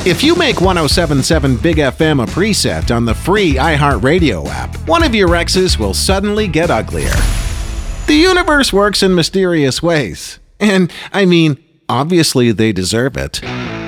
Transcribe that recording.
If you make 1077 Big FM a preset on the free iHeartRadio app, one of your exes will suddenly get uglier. The universe works in mysterious ways. And, I mean, obviously they deserve it.